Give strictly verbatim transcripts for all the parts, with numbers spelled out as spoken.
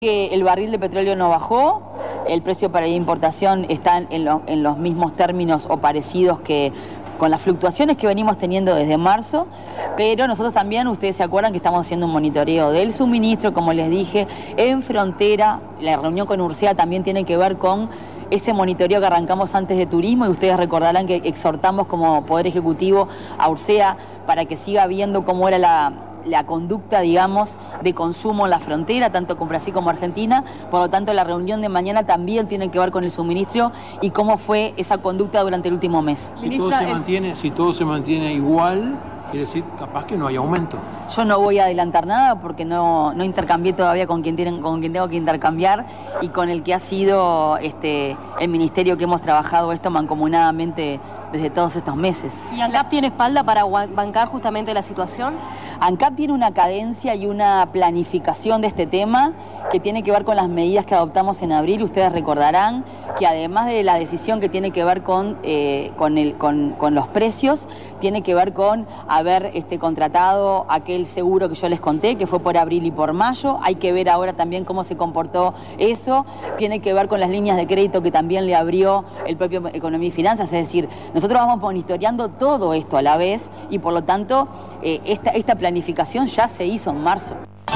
Que el barril de petróleo no bajó, el precio para la importación está en, lo, en los mismos términos o parecidos que con las fluctuaciones que venimos teniendo desde marzo, pero nosotros también, ustedes se acuerdan que estamos haciendo un monitoreo del suministro, como les dije, en frontera. La reunión con Ursea también tiene que ver con ese monitoreo que arrancamos antes de turismo, y ustedes recordarán que exhortamos como Poder Ejecutivo a Ursea para que siga viendo cómo era la... la conducta, digamos, de consumo en la frontera, tanto con Brasil como Argentina. Por lo tanto, la reunión de mañana también tiene que ver con el suministro y cómo fue esa conducta durante el último mes. Si todo se mantiene, si todo se mantiene igual, quiere decir, capaz que no hay aumento. Yo no voy a adelantar nada porque no, no intercambié todavía con quien, tienen, con quien tengo que intercambiar y con el que ha sido este, el ministerio que hemos trabajado esto mancomunadamente desde todos estos meses. ¿Y ANCAP tiene espalda para bancar justamente la situación? ANCAP tiene una cadencia y una planificación de este tema que tiene que ver con las medidas que adoptamos en abril. Ustedes recordarán que además de la decisión que tiene que ver con, eh, con, el, con, con los precios, tiene que ver con haber este, contratado aquel seguro que yo les conté, que fue por abril y por mayo. Hay que ver ahora también cómo se comportó eso. Tiene que ver con las líneas de crédito que también le abrió el propio Economía y Finanzas. Es decir, nosotros vamos monitoreando todo esto a la vez y por lo tanto eh, esta, esta planificación ya se hizo en marzo.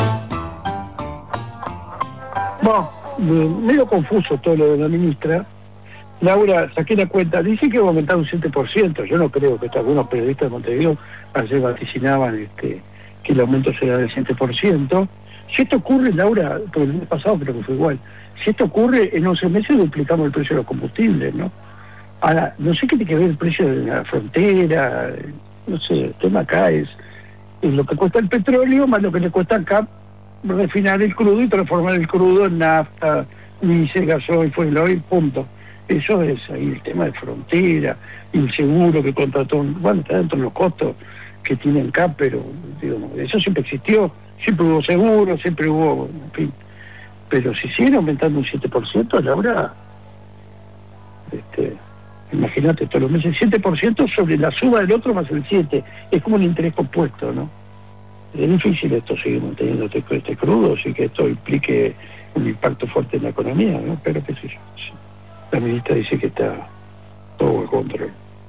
Bueno, medio confuso todo lo de la ministra. Laura, saqué la cuenta, dice que va a aumentar un siete por ciento. Yo no creo que algunos periodistas de Montevideo ayer vaticinaban este, que el aumento será del siete por ciento. Si esto ocurre, Laura, porque el mes pasado creo que fue igual, si esto ocurre, en once meses duplicamos el precio de los combustibles, ¿no? Ahora, no sé qué tiene que ver el precio de la frontera, no sé, el tema acá es, es lo que cuesta el petróleo más lo que le cuesta acá refinar el crudo y transformar el crudo en nafta, diésel, gasoil, fuel oil, punto. Eso es ahí el tema de frontera, y el seguro que contrató, bueno, está dentro de los costos que tienen acá, pero digo, eso siempre existió, siempre hubo seguro, siempre hubo, en fin. Pero si siguen aumentando un siete por ciento, Laura, este, imagínate, todos los meses, siete por ciento sobre la suba del otro más el siete por ciento, es como un interés compuesto, ¿no? Es difícil esto seguir manteniendo este, este crudo, así que esto implique un impacto fuerte en la economía, ¿no? Pero qué sé yo. La ministra dice que está todo bajo control.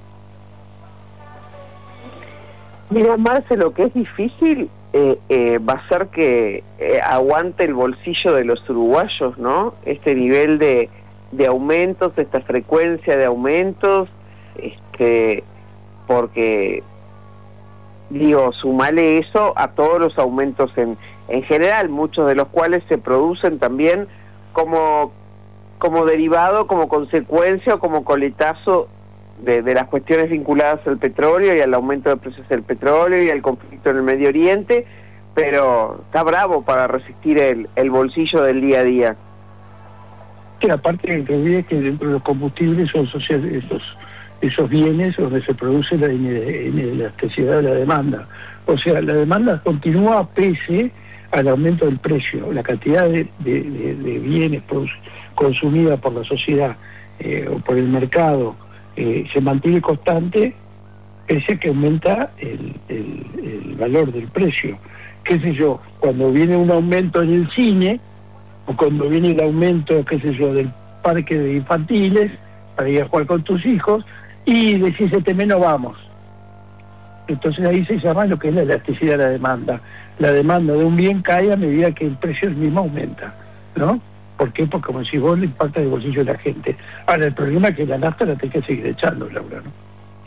Mira, Marce, lo que es difícil eh, eh, va a ser que eh, aguante el bolsillo de los uruguayos, ¿no? Este nivel de, de aumentos, esta frecuencia de aumentos, este, porque, digo, sumale eso a todos los aumentos en, en general, muchos de los cuales se producen también como... como derivado, como consecuencia o como coletazo de, de las cuestiones vinculadas al petróleo y al aumento de precios del petróleo y al conflicto en el Medio Oriente, pero está bravo para resistir el, el bolsillo del día a día. Que aparte que olvides que dentro de los combustibles son sociales, esos, esos bienes donde se produce la inelasticidad de la demanda. O sea, la demanda continúa pese al aumento del precio, la cantidad de, de, de, de bienes consumida por la sociedad eh, o por el mercado eh, se mantiene constante, pese a que aumenta el, el, el valor del precio. Qué sé yo, cuando viene un aumento en el cine, o cuando viene el aumento, qué sé yo, del parque de infantiles, para ir a jugar con tus hijos, y decís, este mes no vamos. Entonces ahí se llama lo que es la elasticidad de la demanda. La demanda de un bien cae a medida que el precio mismo aumenta, ¿no? ¿Por qué? Porque como si vos le impacta el bolsillo de la gente. Ahora, el problema es que la nafta la tenés que seguir echando, Laura, ¿no?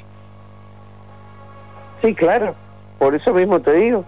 Sí, claro, por eso mismo te digo.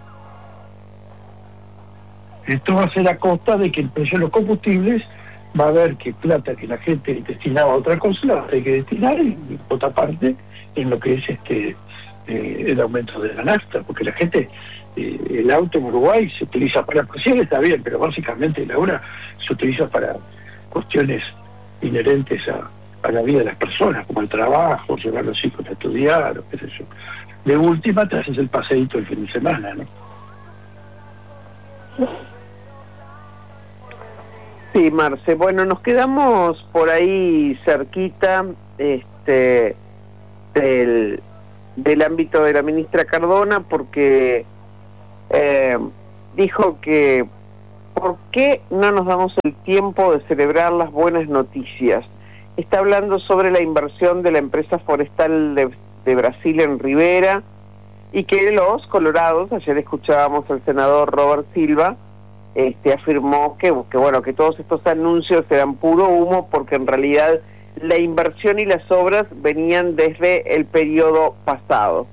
Esto va a ser a costa de que el precio de los combustibles va a haber que plata que la gente destinaba a otra cosa, la va a tener que destinar, y por otra parte, en lo que es este eh, el aumento de la nafta, porque la gente... Eh, el auto en Uruguay se utiliza para, sí está bien, pero básicamente ahora se utiliza para cuestiones inherentes a, a la vida de las personas, como el trabajo, llevar a los hijos a estudiar, o qué sé yo. De última te haces el paseíto el fin de semana, ¿no? Sí, Marce, bueno, nos quedamos por ahí cerquita este del, del ámbito de la ministra Cardona, porque Eh, dijo que ¿por qué no nos damos el tiempo de celebrar las buenas noticias? Está hablando sobre la inversión de la empresa forestal de, de Brasil en Rivera, y que los colorados, ayer escuchábamos al senador Robert Silva, este, afirmó que, que bueno, que todos estos anuncios eran puro humo, porque en realidad la inversión y las obras venían desde el periodo pasado.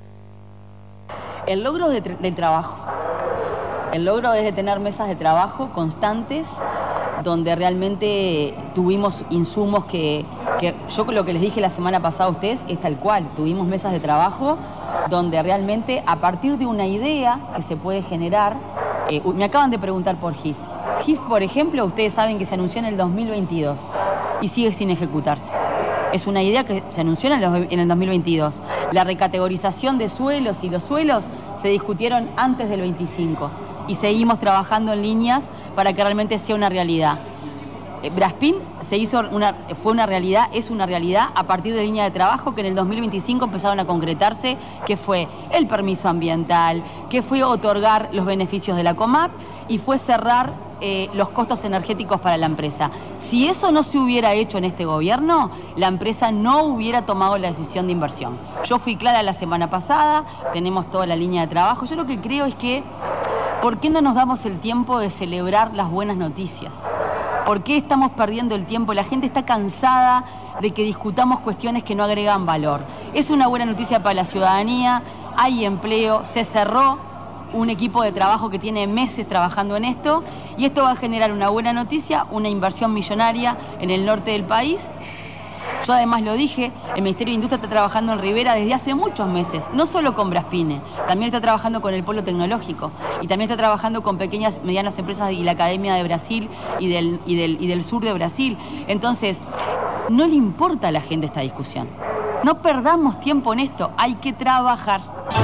El logro de, del trabajo. El logro es de tener mesas de trabajo constantes, donde realmente tuvimos insumos que, que yo lo que les dije la semana pasada a ustedes es tal cual. Tuvimos mesas de trabajo donde realmente a partir de una idea que se puede generar, eh, me acaban de preguntar por G I F. G I F, por ejemplo, ustedes saben que se anunció en el dos mil veintidós y sigue sin ejecutarse. Es una idea que se anunció en el, en el dos mil veintidós. La recategorización de suelos y los suelos se discutieron antes del veinticinco y seguimos trabajando en líneas para que realmente sea una realidad. Braspin se hizo una, fue una realidad, es una realidad a partir de líneas de trabajo que en el dos mil veinticinco empezaron a concretarse, que fue el permiso ambiental, que fue otorgar los beneficios de la COMAP y fue cerrar eh, los costos energéticos para la empresa. Si eso no se hubiera hecho en este gobierno, la empresa no hubiera tomado la decisión de inversión. Yo fui clara la semana pasada, tenemos toda la línea de trabajo. Yo lo que creo es que, ¿por qué no nos damos el tiempo de celebrar las buenas noticias? ¿Por qué estamos perdiendo el tiempo? La gente está cansada de que discutamos cuestiones que no agregan valor. Es una buena noticia para la ciudadanía, hay empleo, se cerró un equipo de trabajo que tiene meses trabajando en esto y esto va a generar una buena noticia, una inversión millonaria en el norte del país. Yo además lo dije, el Ministerio de Industria está trabajando en Rivera desde hace muchos meses, no solo con Braspine, también está trabajando con el Polo Tecnológico y también está trabajando con pequeñas, medianas empresas y la Academia de Brasil y del, y del, y del sur de Brasil. Entonces, no le importa a la gente esta discusión. No perdamos tiempo en esto, hay que trabajar.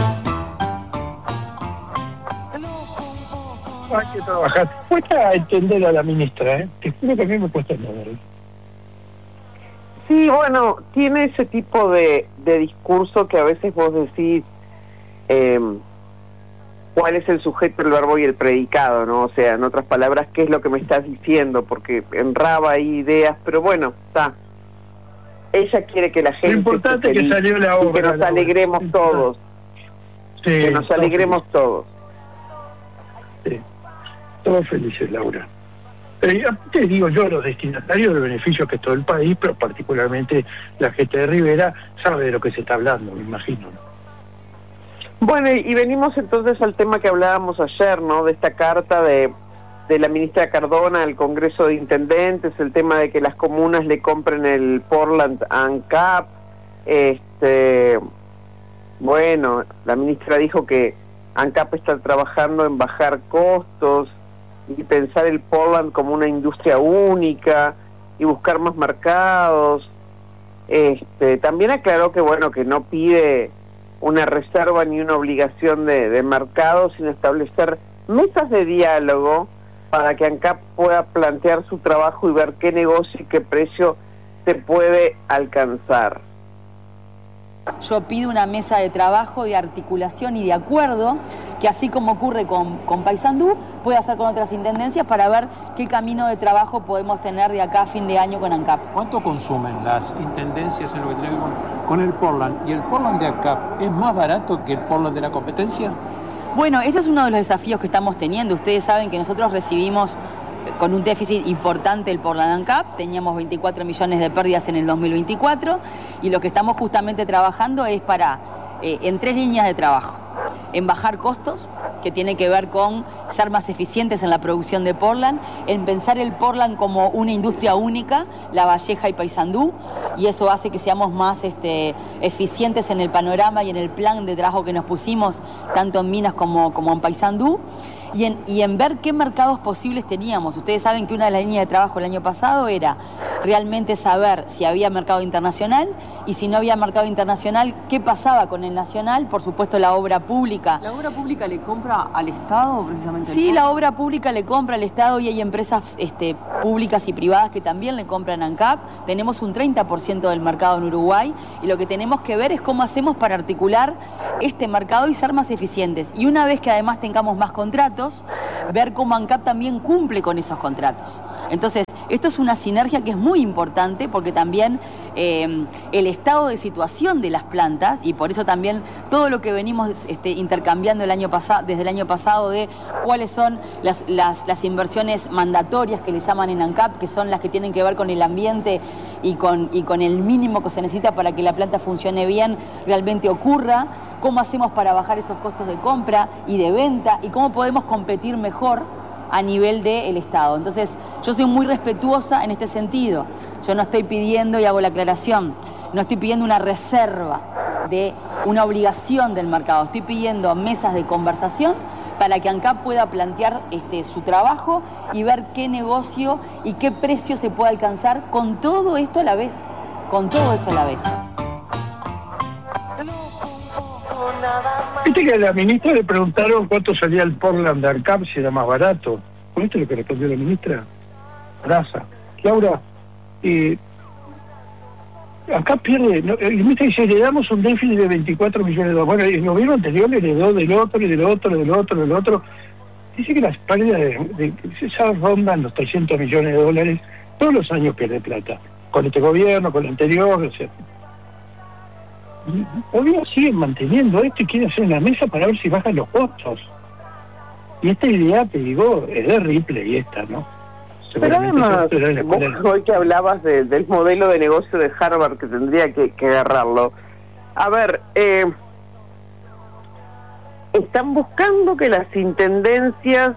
Hay que trabajar. Cuesta entender a la ministra, ¿eh? Te juro que a mí me cuesta entender. Sí, bueno, tiene ese tipo de, de discurso que a veces vos decís eh, cuál es el sujeto, el verbo y el predicado, ¿no? O sea, en otras palabras, ¿qué es lo que me estás diciendo? Porque enraba ahí ideas, pero bueno, está. Ella quiere que la gente... Lo importante es que salió la obra. Que nos alegremos obra. todos. Sí, que nos alegremos felices. todos. Sí, todos felices, Laura. Eh, te digo yo, los destinatarios de beneficios que todo el país, pero particularmente la gente de Rivera, sabe de lo que se está hablando, me imagino. Bueno, y, y venimos entonces al tema que hablábamos ayer, ¿no? De esta carta de, de la ministra Cardona al Congreso de Intendentes, el tema de que las comunas le compren el Portland a ANCAP. Este, bueno, la ministra dijo que ANCAP está trabajando en bajar costos y pensar el Portland como una industria única y buscar más mercados. Este, también aclaró que bueno, que no pide una reserva ni una obligación de, de mercado, sino establecer mesas de diálogo para que ANCAP pueda plantear su trabajo y ver qué negocio y qué precio se puede alcanzar. Yo pido una mesa de trabajo, de articulación y de acuerdo, que así como ocurre con, con Paysandú, puede hacer con otras intendencias para ver qué camino de trabajo podemos tener de acá a fin de año con ANCAP. ¿Cuánto consumen las intendencias en lo que tiene que ver con, con el Portland? ¿Y el Portland de ANCAP es más barato que el Portland de la competencia? Bueno, ese es uno de los desafíos que estamos teniendo. Ustedes saben que nosotros recibimos con un déficit importante el Portland ANCAP, teníamos veinticuatro millones de pérdidas en el dos mil veinticuatro y lo que estamos justamente trabajando es para, eh, en tres líneas de trabajo, en bajar costos, que tiene que ver con ser más eficientes en la producción de Portland, en pensar el Portland como una industria única, La Valleja y Paysandú, y eso hace que seamos más este, eficientes en el panorama y en el plan de trabajo que nos pusimos, tanto en Minas como, como en Paysandú. Y en, y en ver qué mercados posibles teníamos. Ustedes saben que una de las líneas de trabajo el año pasado era realmente saber si había mercado internacional y si no había mercado internacional, qué pasaba con el nacional, por supuesto la obra pública. ¿La obra pública le compra al Estado precisamente? Sí, la obra pública le compra al Estado y hay empresas este, públicas y privadas que también le compran a ANCAP. Tenemos un treinta por ciento del mercado en Uruguay y lo que tenemos que ver es cómo hacemos para articular este mercado y ser más eficientes. Y una vez que además tengamos más contratos, contratos, ver cómo ANCAP también cumple con esos contratos. Entonces, esto es una sinergia que es muy importante porque también eh, el estado de situación de las plantas, y por eso también todo lo que venimos este, intercambiando el año pasado, desde el año pasado, de cuáles son las, las, las inversiones mandatorias que le llaman en ANCAP, que son las que tienen que ver con el ambiente y con, y con el mínimo que se necesita para que la planta funcione bien, realmente ocurra, cómo hacemos para bajar esos costos de compra y de venta y cómo podemos competir mejor a nivel del Estado. Entonces, yo soy muy respetuosa en este sentido. Yo no estoy pidiendo, y hago la aclaración, no estoy pidiendo una reserva de una obligación del mercado, estoy pidiendo mesas de conversación para que ANCAP pueda plantear este, su trabajo y ver qué negocio y qué precio se puede alcanzar con todo esto a la vez, con todo esto a la vez. Viste que a la ministra le preguntaron cuánto salía el Portland de ANCAP, si era más barato. ¿Con esto es lo que respondió la ministra? Raza. Laura, eh, ANCAP pierde, no, el ministro dice, le damos un déficit de veinticuatro millones de dólares. Bueno, el gobierno anterior le heredó del otro, y del otro, del otro, del otro. Dice que las pérdidas de, de, ya rondan los trescientos millones de dólares. Todos los años pierde plata. Con este gobierno, con el anterior, o sea. Todavía siguen manteniendo esto y quieren hacer una mesa para ver si bajan los costos. Y esta idea, te digo, es de Ripley esta, ¿no? Pero además, vos, hoy que hablabas de, del modelo de negocio de Harvard, que tendría que, que agarrarlo. A ver, eh, están buscando que las intendencias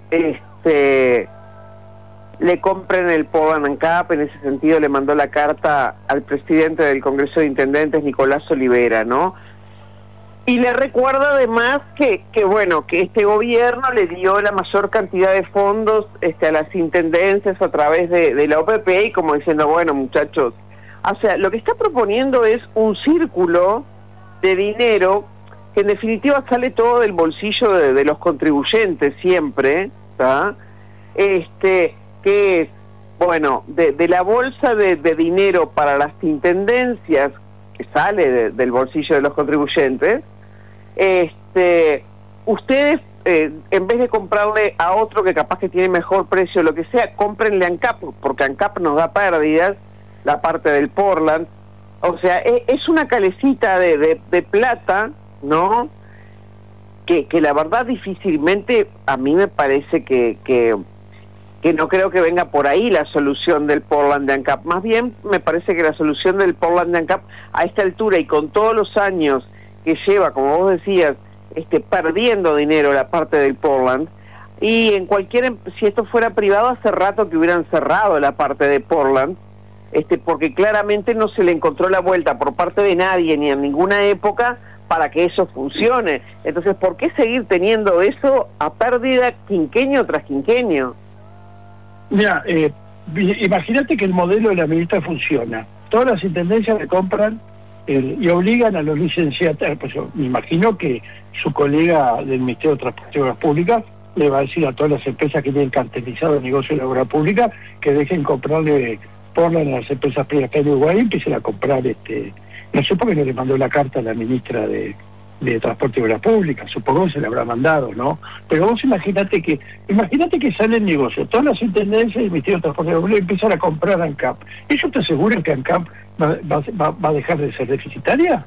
este, le compren el Portland ANCAP. En ese sentido le mandó la carta al presidente del Congreso de Intendentes, Nicolás Olivera, ¿no? Y le recuerda además que, que bueno, que este gobierno le dio la mayor cantidad de fondos este, a las intendencias a través de, de la O P P, y como diciendo, bueno, muchachos, o sea, lo que está proponiendo es un círculo de dinero que en definitiva sale todo del bolsillo de, de los contribuyentes siempre, ¿tá? Este, que es, bueno, de, de la bolsa de, de dinero para las intendencias, que sale de, del bolsillo de los contribuyentes, este, ustedes, eh, en vez de comprarle a otro que capaz que tiene mejor precio, lo que sea, cómprenle a ANCAP, porque ANCAP nos da pérdidas, la parte del Portland. O sea, es, es una calecita de, de, de plata, ¿no? Que, que la verdad difícilmente, a mí me parece que, que, que no creo que venga por ahí la solución del Portland de ANCAP. Más bien, me parece que la solución del Portland de ANCAP a esta altura y con todos los años que lleva, como vos decías, este, perdiendo dinero la parte del Portland, y en cualquier, si esto fuera privado, hace rato que hubieran cerrado la parte de Portland, este, porque claramente no se le encontró la vuelta por parte de nadie ni en ninguna época para que eso funcione. Entonces, ¿por qué seguir teniendo eso a pérdida quinquenio tras quinquenio? Mira, eh, imagínate que el modelo de la ministra funciona. Todas las intendencias le compran el, y obligan a los licenciados. Pues yo me imagino que su colega del Ministerio de Transporte y Obras Públicas le va a decir a todas las empresas que tienen cartelizado el negocio de la obra pública que dejen comprarle Portland a las empresas privadas que hay en Uruguay y empiecen a comprar este. No sé por qué no le mandó la carta a la ministra de, de Transporte y Obras Públicas, supongo que se le habrá mandado, ¿no? Pero vos imagínate que imagínate que sale el negocio, todas las intendencias y el Ministerio de Transporte y Obras Públicas empiezan a comprar ANCAP. ¿Ellos te aseguran que ANCAP va, va, va a dejar de ser deficitaria?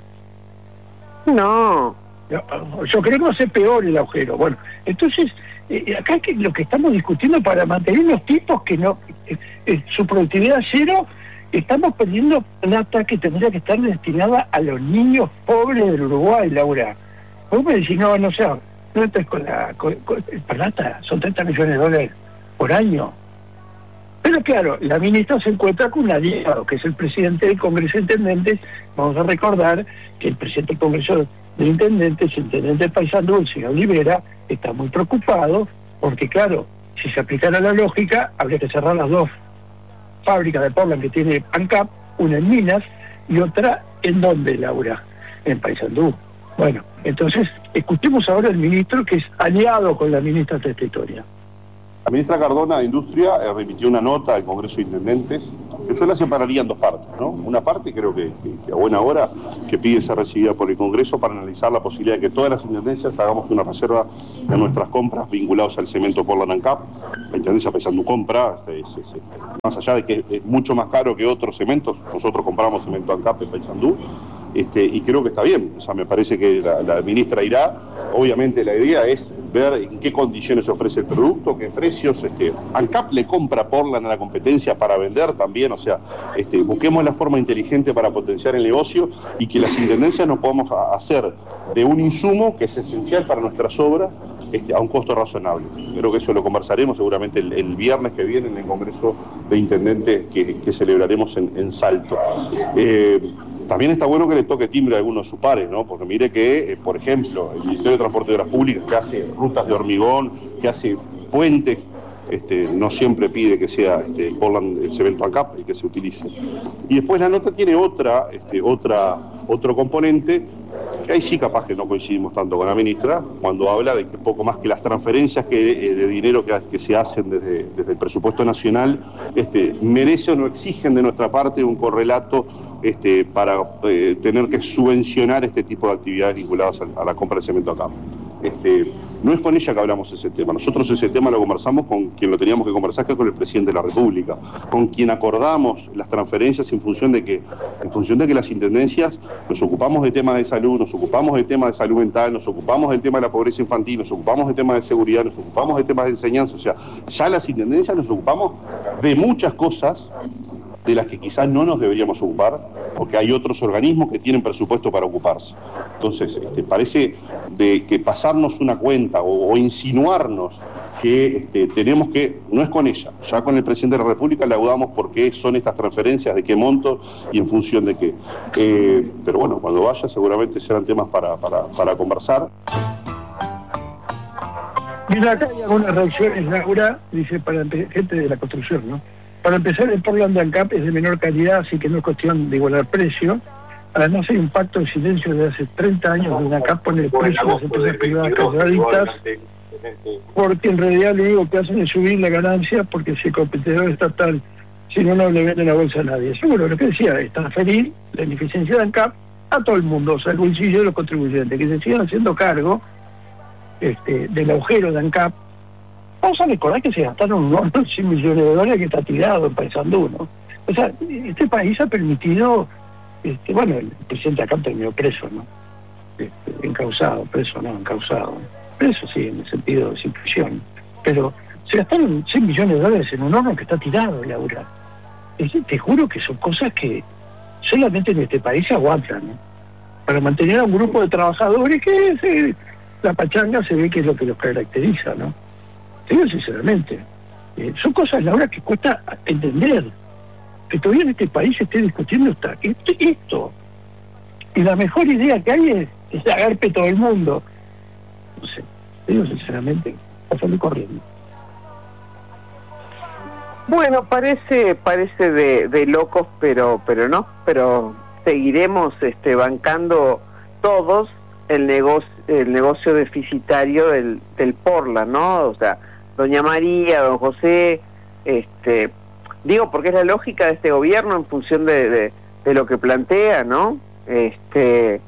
No. Yo, yo creo que va a ser peor el agujero. Bueno, entonces, eh, acá es que lo que estamos discutiendo para mantener unos tipos que no, eh, eh, su productividad cero. Estamos perdiendo plata que tendría que estar destinada a los niños pobres del Uruguay, Laura. Vos me decís, no, no sé, no estés con la con, con, plata, son treinta millones de dólares por año. Pero claro, la ministra se encuentra con un aliado, que es el presidente del Congreso de Intendentes. Vamos a recordar que el presidente del Congreso de Intendentes, el intendente de Paysandú, el señor Olivera, está muy preocupado, porque claro, si se aplicara la lógica, habría que cerrar las dos fábrica de Portland que tiene ANCAP, una en Minas y otra en donde, Laura, en Paysandú. Bueno, entonces escuchemos ahora al ministro que es aliado con la ministra de esta historia. La ministra Cardona de Industria eh, remitió una nota al Congreso de Intendentes, que yo la separaría en dos partes, ¿no? Una parte creo que, que, que a buena hora, que pide ser recibida por el Congreso para analizar la posibilidad de que todas las intendencias hagamos una reserva de nuestras compras vinculadas al cemento Portland and Cap. La intendencia Paysandú compra, este, es, es, es, más allá de que es mucho más caro que otros cementos, nosotros compramos cemento and Cap en Paysandú. Este, y creo que está bien, o sea, me parece que la, la ministra irá. Obviamente la idea es ver en qué condiciones se ofrece el producto, qué precios. Este, ANCAP le compra Portland a la competencia para vender también, o sea, este, busquemos la forma inteligente para potenciar el negocio y que las intendencias nos podamos hacer de un insumo que es esencial para nuestras obras, este, a un costo razonable. Creo que eso lo conversaremos seguramente el, el viernes que viene en el Congreso de Intendentes que, que celebraremos en, en Salto. Eh, También está bueno que le toque timbre a algunos de sus pares, ¿no? Porque mire que, eh, por ejemplo, el Ministerio de Transporte y Obras Públicas, que hace rutas de hormigón, que hace puentes, este, no siempre pide que sea este, el Portland, el cemento ANCAP el que se utilice. Y después la nota tiene otra, este, otra, otro componente, que ahí sí capaz que no coincidimos tanto con la ministra, cuando habla de que poco más que las transferencias que, eh, de dinero que, que se hacen desde, desde el presupuesto nacional, este, merece o no exigen de nuestra parte un correlato este, para eh, tener que subvencionar este tipo de actividades vinculadas a, a la compra de cemento acá. Este, no es con ella que hablamos ese tema, nosotros ese tema lo conversamos con quien lo teníamos que conversar, que es con el presidente de la República, con quien acordamos las transferencias en función de que, en función de que las intendencias nos ocupamos de temas de salud, nos ocupamos de temas de salud mental, nos ocupamos del tema de la pobreza infantil, nos ocupamos de temas de seguridad, nos ocupamos de temas de enseñanza, o sea, ya las intendencias nos ocupamos de muchas cosas de las que quizás no nos deberíamos ocupar, porque hay otros organismos que tienen presupuesto para ocuparse. Entonces, este, parece de que pasarnos una cuenta o, o insinuarnos que este, tenemos que, no es con ella, ya con el presidente de la República le audamos por qué son estas transferencias, de qué monto y en función de qué. Eh, pero bueno, cuando vaya seguramente serán temas para, para, para conversar. Mira, acá hay algunas reacciones, Laura, dice, para gente de la construcción, ¿no? Para empezar, el Portland de ANCAP es de menor calidad, así que no es cuestión de igualar precio. Además, hay un pacto de silencio de hace treinta años donde ANCAP pone el precio de las empresas privadas calladistas, porque en realidad lo único que hacen es subir la ganancia, porque si el competidor estatal, si no, no le vende la bolsa a nadie. Seguro, lo que decía es transferir la ineficiencia de ANCAP a todo el mundo, o sea, el bolsillo de los contribuyentes, que se sigan haciendo cargo este, del agujero de ANCAP. Vamos a recordar que se gastaron unos cien millones de dólares que está tirado en Paysandú, ¿no? O sea, este país ha permitido, este, bueno, el presidente acá terminó preso, ¿no? Este, encausado, preso no, encausado. Preso sí, en el sentido de sin prisión. Pero se gastaron cien millones de dólares en un horno que está tirado, Laura. Es, te juro que son cosas que solamente en este país se aguantan, ¿no? Para mantener a un grupo de trabajadores que se, la pachanga se ve que es lo que los caracteriza, ¿no? Digo sinceramente, eh, son cosas, Laura, que cuesta entender. Que todavía en este país se esté discutiendo esta, esto, esto. Y la mejor idea que hay es, es agarpe todo el mundo. No sé, digo sinceramente, pasando corriendo. Bueno, parece parece de, de locos, pero pero no, pero seguiremos este, bancando todos el negocio el negocio deficitario del, del Portland, ¿no? O sea, doña María, don José, este, digo porque es la lógica de este gobierno en función de, de, de lo que plantea, ¿no? Este,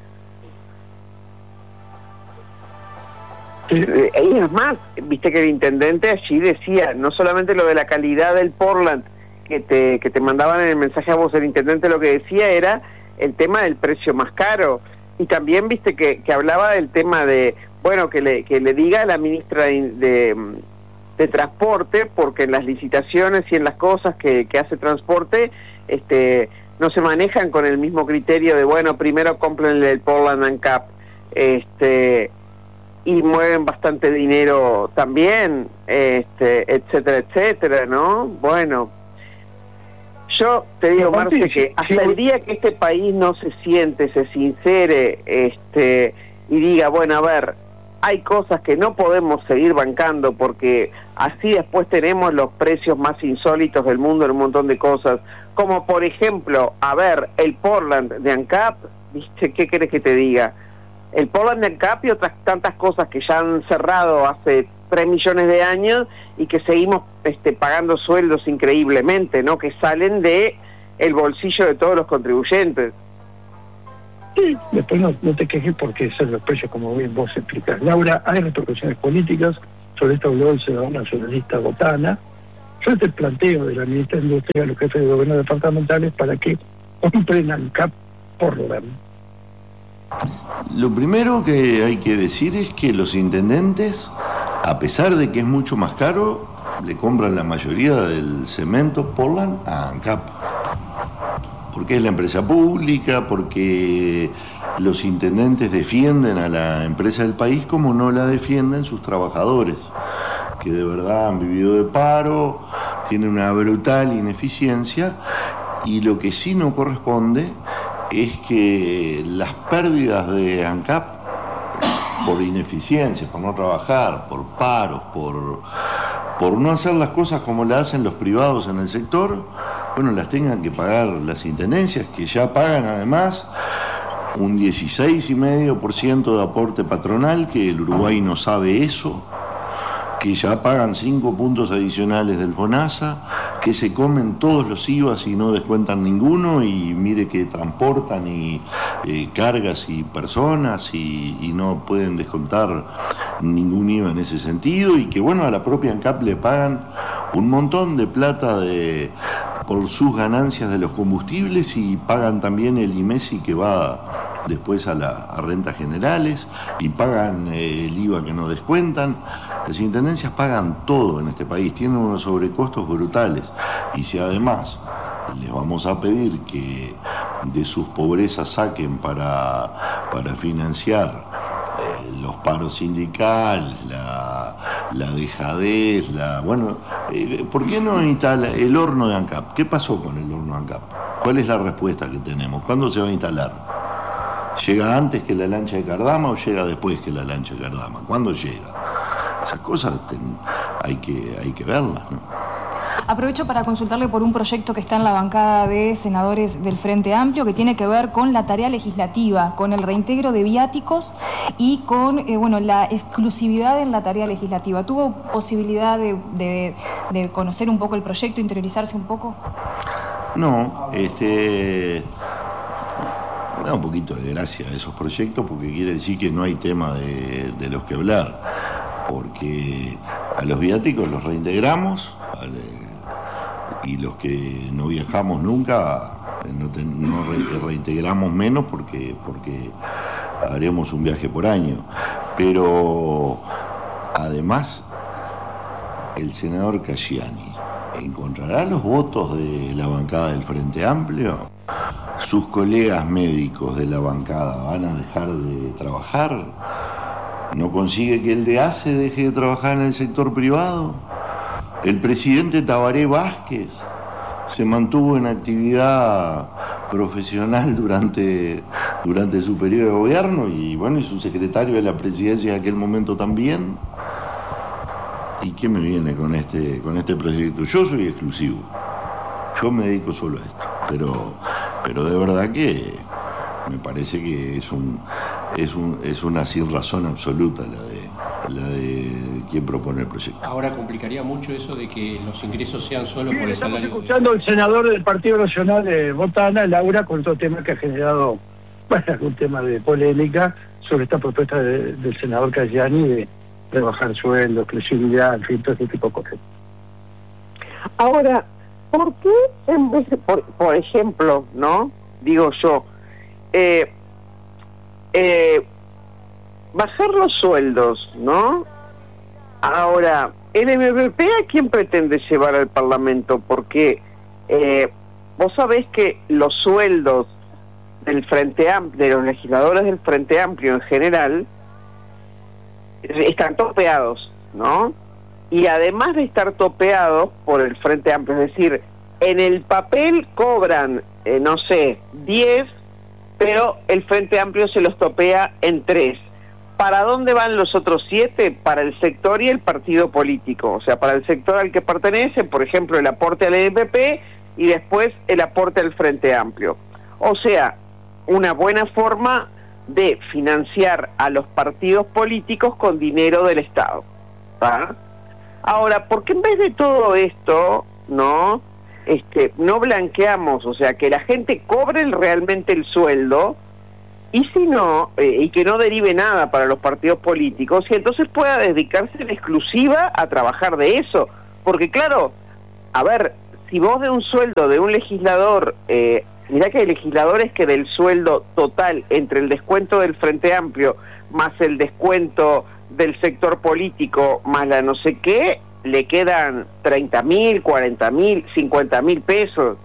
eh, y es más, viste que el intendente allí decía, no solamente lo de la calidad del Portland que te, que te mandaban en el mensaje a vos, el intendente lo que decía era el tema del precio más caro. Y también viste que, que hablaba del tema de, bueno, que le, que le diga a la ministra de, de, de Transporte, porque en las licitaciones y en las cosas que, que hace Transporte, este, no se manejan con el mismo criterio de, bueno, primero compren el Portland and Cap, este, y mueven bastante dinero también, este, etcétera, etcétera, ¿no? Bueno, yo te digo, Marce, que hasta el día que este país no se siente, se sincere, este, y diga, bueno, a ver, hay cosas que no podemos seguir bancando porque así después tenemos los precios más insólitos del mundo en un montón de cosas, como por ejemplo, a ver, el Portland de ANCAP, ¿viste? ¿Qué querés que te diga? El Portland de ANCAP y otras tantas cosas que ya han cerrado hace tres millones de años y que seguimos este, pagando sueldos increíblemente, ¿no? Que salen de el bolsillo de todos los contribuyentes. Sí, después no, no te quejes porque son los precios como bien vos explicás. Laura, hay repercusiones políticas, sobre esto habló el senador nacionalista Botana. Yo te planteo de la ministra de Industria a los jefes de gobierno departamentales para que compren ANCAP Portland. Lo primero que hay que decir es que los intendentes, a pesar de que es mucho más caro, le compran la mayoría del cemento Portland a ANCAP. Porque es la empresa pública, porque los intendentes defienden a la empresa del país como no la defienden sus trabajadores, que de verdad han vivido de paro, tienen una brutal ineficiencia, y lo que sí no corresponde es que las pérdidas de ANCAP por ineficiencia, por no trabajar, por paros, por, por no hacer las cosas como las hacen los privados en el sector, bueno, las tengan que pagar las intendencias, que ya pagan además un dieciséis coma cinco por ciento de aporte patronal, que el Uruguay no sabe eso, que ya pagan cinco puntos adicionales del FONASA, que se comen todos los I V As y no descuentan ninguno, y mire que transportan y eh, cargas y personas y, y no pueden descontar ningún I V A en ese sentido, y que bueno, a la propia ANCAP le pagan un montón de plata de, por sus ganancias de los combustibles, y pagan también el IMESI que va después a, la, a rentas generales, y pagan eh, el I V A que no descuentan. Las intendencias pagan todo en este país, tienen unos sobrecostos brutales, y si además les vamos a pedir que de sus pobrezas saquen para, para financiar eh, los paros sindicales, la, la dejadez, la bueno, eh, ¿por qué no instala el horno de ANCAP? ¿Qué pasó con el horno de ANCAP? ¿Cuál es la respuesta que tenemos? ¿Cuándo se va a instalar? ¿Llega antes que la lancha de Cardama o llega después que la lancha de Cardama? ¿Cuándo llega? Esas cosas ten, hay que hay que verlas, ¿no? Aprovecho para consultarle por un proyecto que está en la bancada de senadores del Frente Amplio, que tiene que ver con la tarea legislativa, con el reintegro de viáticos y con eh, bueno, la exclusividad en la tarea legislativa. ¿Tuvo posibilidad de, de, de conocer un poco el proyecto, interiorizarse un poco? No, este... me da un poquito de gracia a esos proyectos, porque quiere decir que no hay tema de, de los que hablar, porque a los viáticos los reintegramos, y los que no viajamos nunca no, te, no re, reintegramos menos porque, porque haremos un viaje por año. Pero además el senador Casciani encontrará los votos de la bancada del Frente Amplio. Sus colegas médicos de la bancada van a dejar de trabajar. ¿No consigue que el de ACE deje de trabajar en el sector privado? El presidente Tabaré Vázquez se mantuvo en actividad profesional durante, durante su periodo de gobierno, y bueno, y su secretario de la presidencia en aquel momento también. ¿Y qué me viene con este, con este proyecto? Yo soy exclusivo, yo me dedico solo a esto, pero, pero de verdad que me parece que es un es un es una sin razón absoluta la de la de quien propone el proyecto. Ahora complicaría mucho eso de que los ingresos sean solo sí, por el salario. Estamos escuchando al senador del Partido Nacional de Botana, Laura, con otro tema que ha generado, bueno, un tema de polémica sobre esta propuesta de, del senador Casciani de rebajar sueldos, exclusividad, en fin, todo este tipo de cosas. Ahora, ¿por qué en vez de, por, por ejemplo, ¿no? Digo yo, eh, eh, bajar los sueldos, ¿no? Ahora, ¿el M V P a quién pretende llevar al Parlamento? Porque eh, vos sabés que los sueldos del Frente Amplio, de los legisladores del Frente Amplio en general, están topeados, ¿no? Y además de estar topeados por el Frente Amplio, es decir, en el papel cobran, eh, no sé, diez, pero el Frente Amplio se los topea en tres. ¿Para dónde van los otros siete? Para el sector y el partido político. O sea, para el sector al que pertenece, por ejemplo, el aporte al M V P y después el aporte al Frente Amplio. O sea, una buena forma de financiar a los partidos políticos con dinero del Estado. ¿tá? Ahora, ¿por qué en vez de todo esto, no, este, no blanqueamos, o sea, que la gente cobre realmente el sueldo, y si no, eh, y que no derive nada para los partidos políticos, y entonces pueda dedicarse en exclusiva a trabajar de eso? Porque claro, a ver, si vos de un sueldo de un legislador, eh, mirá que hay legisladores que del sueldo total, entre el descuento del Frente Amplio, más el descuento del sector político, más la no sé qué, le quedan treinta mil, cuarenta mil, cincuenta mil pesos.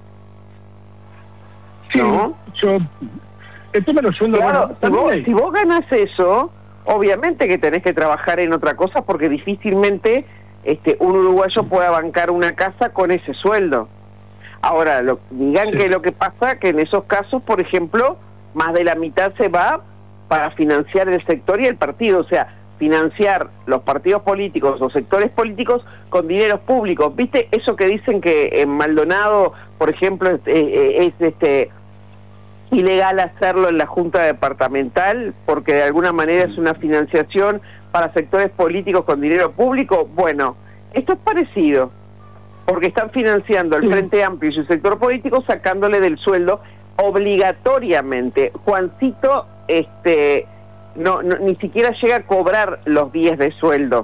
Sí, ¿no? yo... El tema de los sueldos... Claro, bueno, si, vos, hay... si vos ganás eso, obviamente que tenés que trabajar en otra cosa, porque difícilmente este, un uruguayo pueda bancar una casa con ese sueldo. Ahora, lo, digan sí. que lo que pasa, que en esos casos, por ejemplo, más de la mitad se va para financiar el sector y el partido, o sea, financiar los partidos políticos, los sectores políticos con dineros públicos. ¿Viste eso que dicen que en Maldonado, por ejemplo, es, es, es este ilegal hacerlo en la Junta Departamental porque de alguna manera es una financiación para sectores políticos con dinero público? Bueno, esto es parecido, porque están financiando al Frente Amplio y su sector político sacándole del sueldo obligatoriamente. Juancito este no, no ni siquiera llega a cobrar los días de sueldo.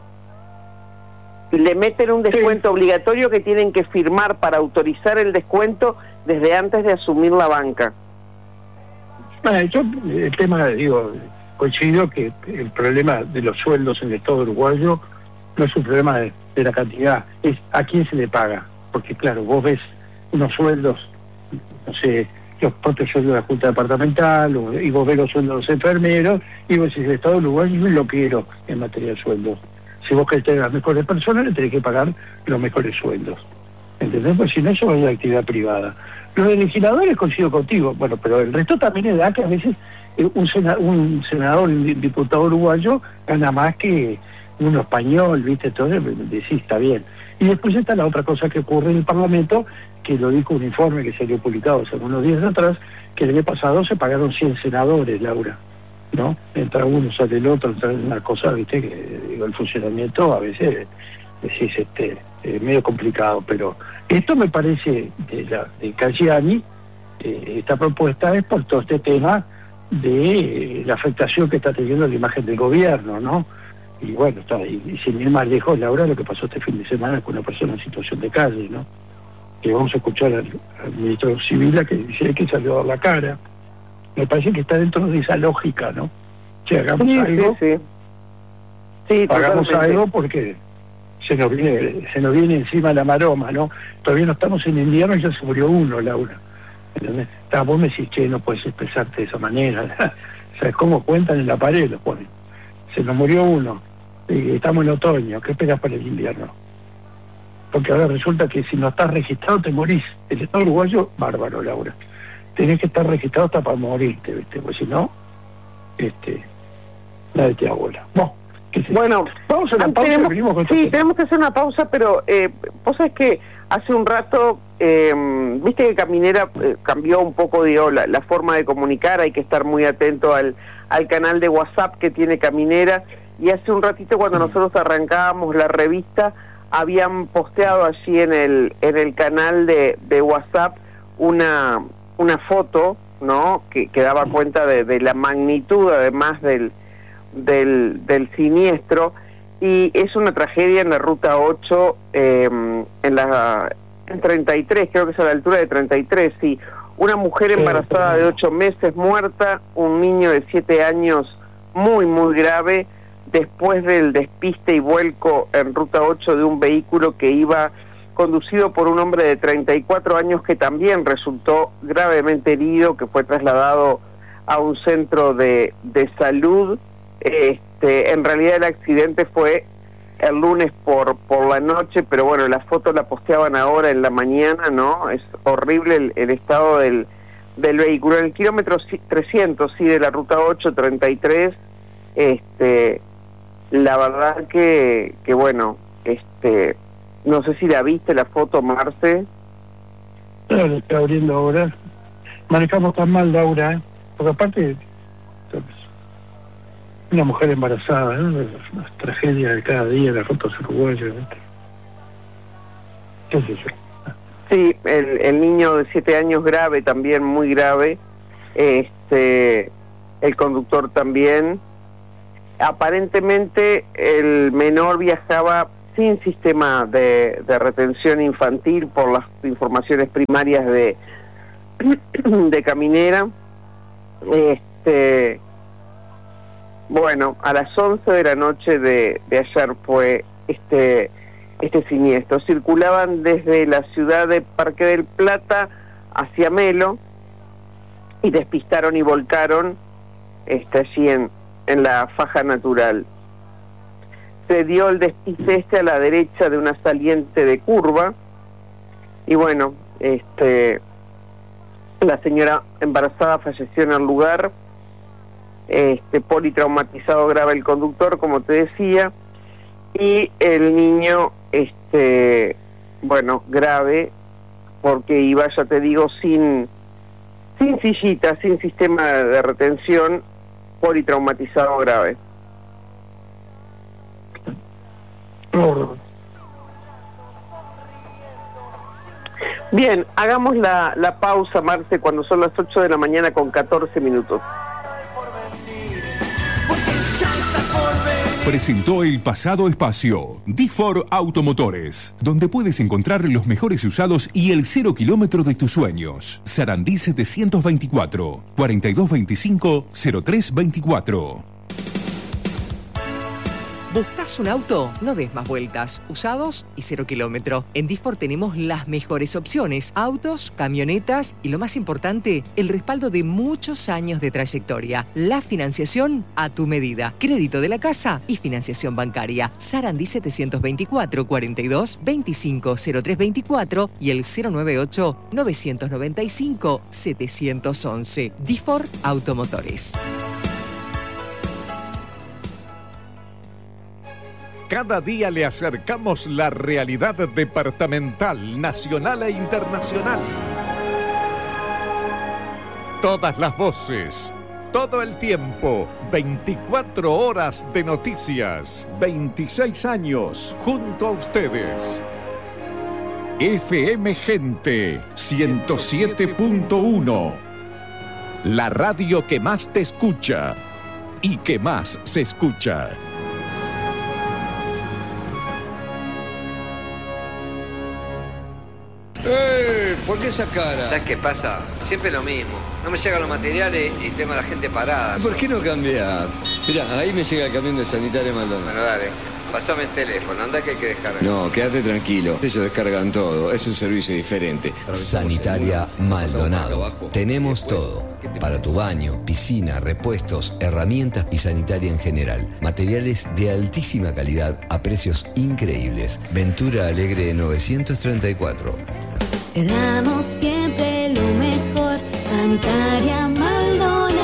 Le meten un descuento sí. obligatorio que tienen que firmar para autorizar el descuento desde antes de asumir la banca. Bueno, yo el tema, digo, coincido que el problema de los sueldos en el Estado uruguayo no es un problema de, de la cantidad, es a quién se le paga. Porque claro, vos ves unos sueldos, no sé, los propios sueldos de la Junta Departamental, o, y vos ves los sueldos de los enfermeros, y vos decís, el Estado uruguayo es lo quiero en materia de sueldos. Si vos querés tener las mejores personas, le tenés que pagar los mejores sueldos. ¿Entendés? Pues si no, eso es la actividad privada. Los legisladores coincido contigo, bueno, pero el resto también es da que a veces un, sena, un senador, un diputado uruguayo gana más que uno español, ¿viste? Entonces decís, está bien. Y después está la otra cosa que ocurre en el Parlamento, que lo dijo un informe que salió publicado hace unos días atrás, que el año pasado se pagaron cien senadores, Laura, ¿no? Entra uno, sale el otro, entra una cosa, ¿viste? Que digo, el funcionamiento a veces decís, este, eh, medio complicado, pero esto me parece de, la, de Caggiani, eh, esta propuesta es por todo este tema de eh, la afectación que está teniendo la imagen del gobierno, ¿no? Y bueno, está ahí, y sin ir más lejos, Laura, lo que pasó este fin de semana con una persona en situación de calle, ¿no? Que vamos a escuchar al, al ministro Civil que dice que salió a dar la cara. Me parece que está dentro de esa lógica, ¿no? Che, hagamos sí, algo. Sí, sí. sí hagamos totalmente. algo porque se nos viene se nos viene encima la maroma, ¿no? Todavía no estamos en invierno y ya se murió uno, Laura. ¿Entendés? Está, vos me decís, che, no puedes expresarte de esa manera. ¿Sabes cómo cuentan en la pared? Lo ponen. Se nos murió uno. Y estamos en otoño. ¿Qué esperas para el invierno? Porque ahora resulta que si no estás registrado te morís. El Estado uruguayo, bárbaro, Laura. Tenés que estar registrado hasta para morirte, ¿viste? Pues si no, este, nadie te abuela. Bueno, bueno, vamos a una pausa. Tenemos, venimos con sí, tenemos que hacer una pausa, pero eh, vos sabés que hace un rato, eh, viste que Caminera eh, cambió un poco digo, la, la forma de comunicar, hay que estar muy atento al, al canal de WhatsApp que tiene Caminera, y hace un ratito cuando nosotros arrancábamos la revista, habían posteado allí en el en el canal de, de WhatsApp una una foto, ¿no? Que, que daba cuenta de, de la magnitud además del, del del siniestro, y es una tragedia en la ruta ocho, eh, en la en treinta y tres, creo que es a la altura de treinta y tres, sí, una mujer embarazada de ocho meses muerta, un niño de siete años muy muy grave, después del despiste y vuelco en ruta ocho de un vehículo que iba conducido por un hombre de treinta y cuatro años que también resultó gravemente herido, que fue trasladado a un centro de, de salud. Este, en realidad el accidente fue el lunes por, por la noche, pero bueno, la foto la posteaban ahora en la mañana, ¿no? Es horrible el, el estado del, del vehículo. En el kilómetro trescientos, sí, de la ruta ocho, treinta y tres, este... la verdad que, que bueno, este, no sé si la viste la foto, Marce. Claro, la está abriendo ahora. Manejamos tan mal, Laura, ¿eh? Porque aparte, una mujer embarazada, ¿no? Las tragedias de cada día, las rutas uruguayas, ¿no? ¿Qué sé yo? Sí, el, el niño de siete años grave, también muy grave, este, el conductor también. Aparentemente el menor viajaba sin sistema de, de retención infantil por las informaciones primarias de, de Caminera. Este, bueno, a las once de la noche de, de ayer fue este, este siniestro. Circulaban desde la ciudad de Parque del Plata hacia Melo y despistaron y volcaron este, allí en, en la faja natural. Se dio el despiste este a la derecha de una saliente de curva y bueno, este, la señora embarazada falleció en el lugar, este, politraumatizado grave el conductor, como te decía, y el niño, este, bueno, grave, porque iba, ya te digo, sin, sin sillita, sin sistema de retención, politraumatizado grave. Bien, hagamos la, la pausa, Marce, cuando son las ocho de la mañana con catorce minutos. Presentó el pasado espacio D-Ford Automotores, donde puedes encontrar los mejores usados y el cero kilómetro de tus sueños. Sarandí setecientos veinticuatro, cuarenta y dos veinticinco, cero tres veinticuatro. ¿Buscas un auto? No des más vueltas. Usados y cero kilómetro. En D-Ford tenemos las mejores opciones. Autos, camionetas y lo más importante, el respaldo de muchos años de trayectoria. La financiación a tu medida. Crédito de la casa y financiación bancaria. Sarandí setecientos veinticuatro, cuarenta y dos veinticinco, cero tres veinticuatro y el cero noventa y ocho, novecientos noventa y cinco, setecientos once. D-Ford Automotores. Cada día le acercamos la realidad departamental, nacional e internacional. Todas las voces, todo el tiempo, veinticuatro horas de noticias, veintiséis años junto a ustedes. F M Gente ciento siete punto uno, la radio que más te escucha y que más se escucha. ¡Eh! ¿Por qué esa cara? ¿Sabes qué pasa? Siempre lo mismo. No me llegan los materiales y tengo a la gente parada. ¿Por qué no cambiar? Mirá, ahí me llega el camión de Sanitaria Maldonado. Bueno, dale. Pasame el teléfono, anda que hay que descargar. No, quédate tranquilo. Ellos descargan todo. Es un servicio diferente. Sanitaria Maldonado. Tenemos todo. Para tu baño, piscina, repuestos, herramientas y sanitaria en general. Materiales de altísima calidad a precios increíbles. Ventura Alegre novecientos treinta y cuatro. Te damos siempre lo mejor. Sanitaria Maldonado.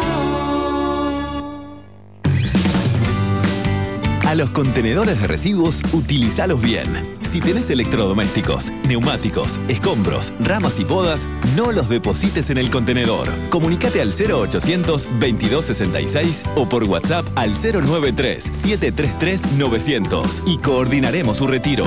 A los contenedores de residuos, utilizalos bien. Si tenés electrodomésticos, neumáticos, escombros, ramas y podas, no los deposites en el contenedor. Comunicate al cero ochocientos, veintidós sesenta y seis o por WhatsApp al cero noventa y tres, setecientos treinta y tres, novecientos y coordinaremos su retiro.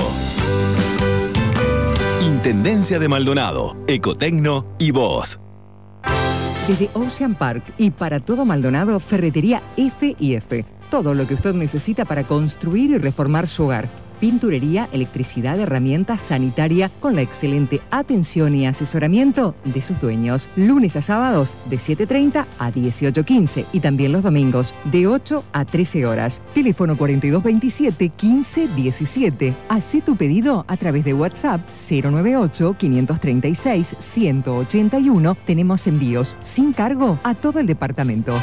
Intendencia de Maldonado, Ecotecno y vos. Desde Ocean Park y para todo Maldonado, Ferretería F y F. Todo lo que usted necesita para construir y reformar su hogar. Pinturería, electricidad, herramientas, sanitaria, con la excelente atención y asesoramiento de sus dueños. Lunes a sábados de siete treinta a dieciocho quince y también los domingos de ocho a trece horas. Teléfono cuarenta y dos veintisiete, quince diecisiete. Hacé tu pedido a través de WhatsApp cero noventa y ocho, quinientos treinta y seis, ciento ochenta y uno. Tenemos envíos sin cargo a todo el departamento.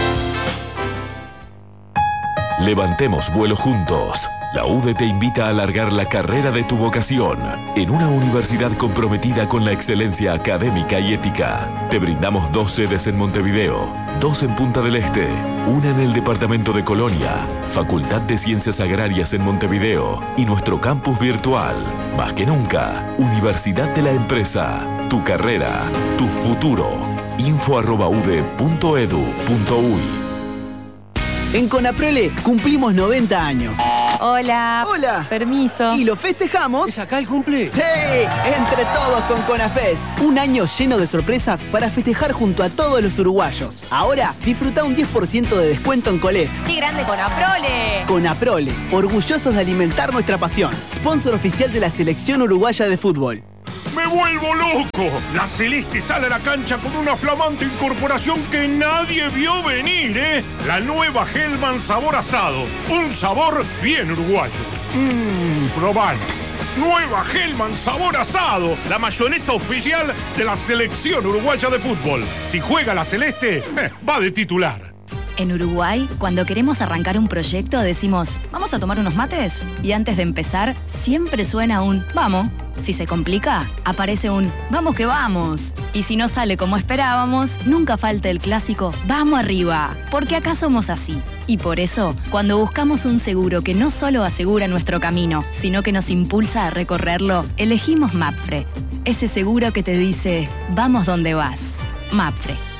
Levantemos vuelo juntos. La U D E te invita a alargar la carrera de tu vocación en una universidad comprometida con la excelencia académica y ética. Te brindamos dos sedes en Montevideo, dos en Punta del Este, una en el departamento de Colonia, Facultad de Ciencias Agrarias en Montevideo y nuestro campus virtual. Más que nunca, Universidad de la Empresa. Tu carrera, tu futuro. info arroba u d e punto edu punto u y. En Conaprole cumplimos noventa años. Hola. Hola. Permiso. ¿Y lo festejamos? ¿Es acá el cumple? ¡Sí! Entre todos con Conafest. Un año lleno de sorpresas para festejar junto a todos los uruguayos. Ahora, disfruta un diez por ciento de descuento en Colette. ¡Qué grande Conaprole! Conaprole, orgullosos de alimentar nuestra pasión. Sponsor oficial de la Selección Uruguaya de Fútbol. ¡Me vuelvo loco! La Celeste sale a la cancha con una flamante incorporación que nadie vio venir, ¿eh? La nueva Hellman sabor asado. Un sabor bien uruguayo. Mmm, probalo. Nueva Hellman sabor asado. La mayonesa oficial de la Selección Uruguaya de Fútbol. Si juega la Celeste, eh, va de titular. En Uruguay, cuando queremos arrancar un proyecto, decimos, ¿vamos a tomar unos mates? Y antes de empezar, siempre suena un «vamos». Si se complica, aparece un «vamos que vamos». Y si no sale como esperábamos, nunca falta el clásico «vamos arriba», porque acá somos así. Y por eso, cuando buscamos un seguro que no solo asegura nuestro camino, sino que nos impulsa a recorrerlo, elegimos Mapfre. Ese seguro que te dice «vamos donde vas». Mapfre.